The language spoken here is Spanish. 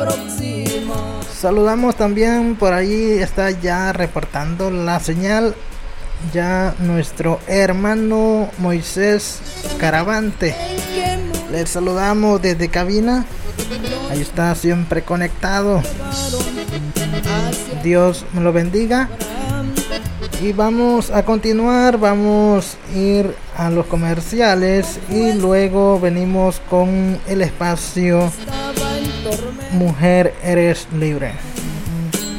Saludamos también, por ahí está ya reportando la señal ya nuestro hermano Moisés Caravante. Les saludamos desde cabina. Ahí está siempre conectado. Dios me lo bendiga. Y vamos a continuar, vamos a ir a los comerciales y luego venimos con el espacio Mujer Eres Libre.